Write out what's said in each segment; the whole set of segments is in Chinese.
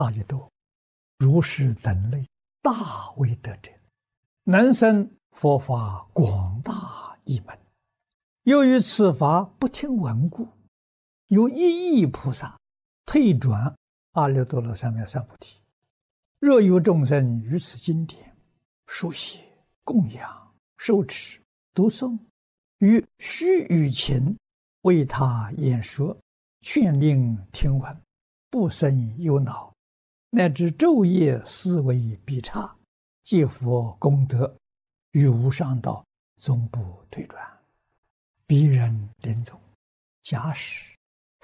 大一多，如是等类，大为得者，能生佛法广大一门。由于此法不听闻故，有一亿菩萨退转阿耨多罗三藐三菩提。若有众生于此经典书写、供养、受持、读诵，于须臾前为他演说，劝令听闻，不生忧恼，乃至昼夜思维必差，积福功德，于无上道终不退转。彼人临终，假使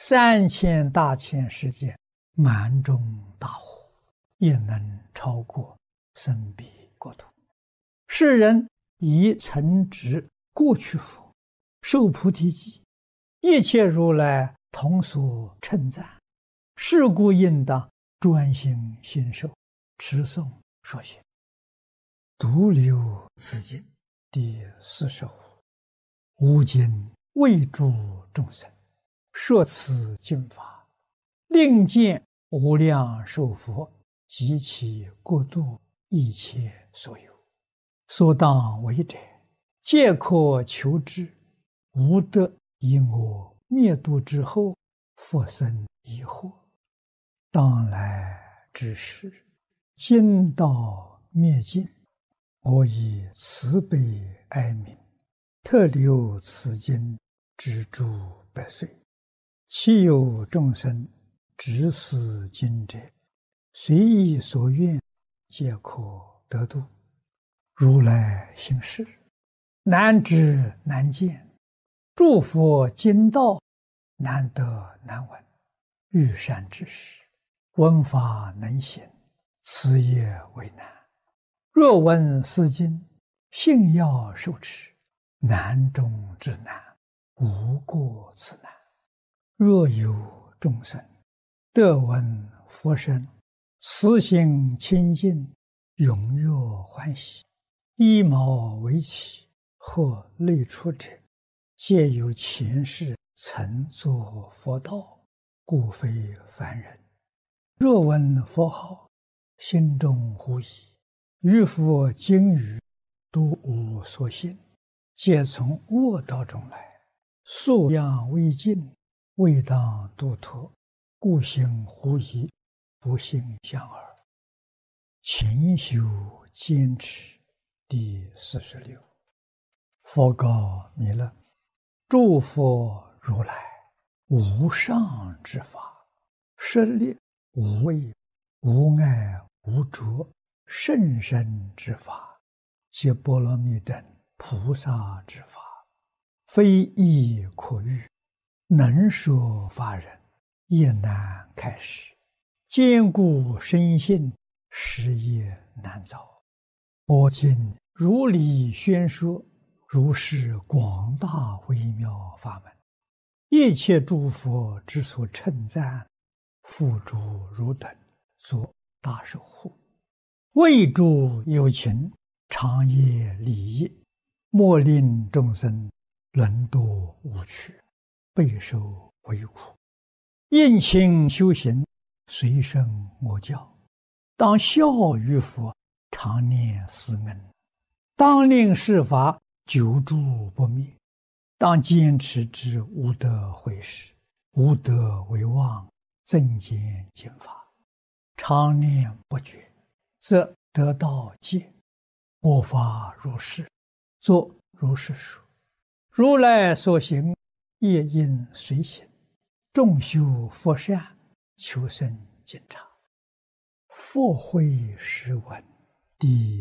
3000大千世界满中大火，也能超过生彼国土。世人以曾植过去佛，受菩提记，一切如来同所称赞。是故应当专心信受，持诵说写。独留此经第45。吾今为诸众生说此经法，令见无量寿佛及其国度一切所有，所当为者，皆可求之。无得以我灭度之后，复生疑惑。当来之时，经道灭尽，我以慈悲哀悯，特留此经之诸百岁。其有众生执此经者，随意所愿，皆可得度。如来行事，难知难见，诸佛经道难得难闻。欲善知识，闻法能行，此也为难。若闻是经，信要受持，难中之难，无过此难。若有众生得闻佛声，慈心清净，踊跃欢喜，依毛为起，或类出者，皆有前世曾作佛道，故非凡人。若闻佛号，心中狐疑，于佛经语都无所信，皆从恶道中来，素养未尽，未当度脱，故行狐疑，不信相耳。勤修坚持第46。佛告弥勒：诸佛如来无上之法，舍利无畏、无碍、无着，甚深之法，皆波罗蜜等菩萨之法，非易可喻，能说法人也难开示，坚固深信，实也难造。我今如理宣说，如是广大微妙法门，一切诸佛之所称赞，付诸汝等作大守护，为诸有情长夜利益，莫令众生沦堕无趣，备受为苦。应勤修行，随顺我教，当效于佛，常念斯恩，当令是法久住不灭，当坚持之无得毁失，无得为妄，增减经法，常念不绝，则得道戒。我法如是，作如是说。如来所行，业应随行，众修佛善，求生净察。佛慧诗文第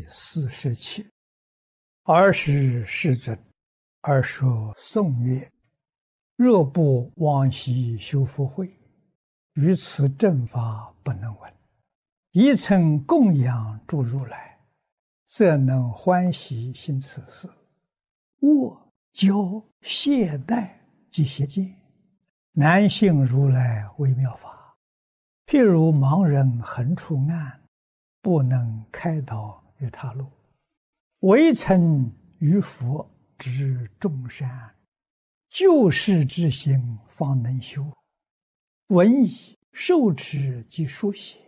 47。尔时世尊而说颂曰：若不往昔修福慧，于此正法不能闻。一曾供养诸如来，则能欢喜行此事。我教懈怠及邪见，难信如来微妙法。譬如盲人横出暗，不能开导于他路。唯曾于佛知众善，救世之心方能修。闻已受持及书写，